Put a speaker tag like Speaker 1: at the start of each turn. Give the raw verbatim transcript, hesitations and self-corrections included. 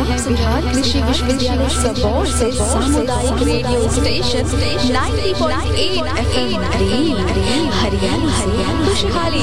Speaker 1: बिहार कृषि विश्वविद्यालय सबौर से सामुदायिक रेडियो स्टेशन नब्बे पॉइंट आठ एफ एम हरियाली हरियाली खुशहाली।